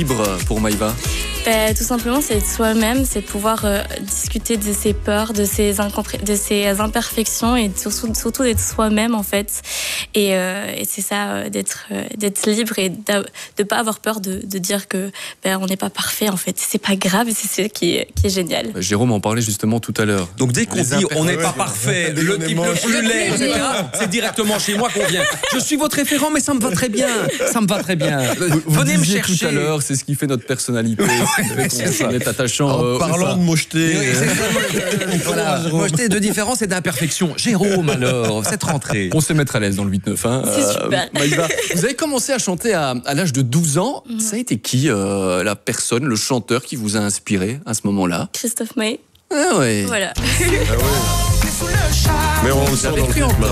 libre pour Maïva? Tout simplement, c'est être soi-même, c'est de pouvoir discuter de ses peurs, de ses imperfections et surtout d'être soi-même en fait. Et c'est ça, d'être libre et de pas avoir peur de dire que on n'est pas parfait en fait. C'est pas grave, c'est ça qui est génial. Jérôme en parlait justement tout à l'heure. Donc dès qu'on dit on n'est pas parfait, le type le plus laid, etc., c'est directement chez moi qu'on vient. Je suis votre référent, mais ça me va très bien. Ça me va très bien. Venez me chercher. Tout à l'heure, c'est ce qui fait notre personnalité. On est attachant. En parlant de mocheté. Voilà, mocheté, de différence et d'imperfection. Jérôme, alors, cette rentrée. On sait mettre à l'aise dans le 8-9. Hein. C'est super. Maïva, vous avez commencé à chanter à l'âge de 12 ans. Ça a été qui, la personne, le chanteur qui vous a inspiré à ce moment-là? Christophe Maé. Ah ouais. Voilà. Mais on le sent dans le clip, là.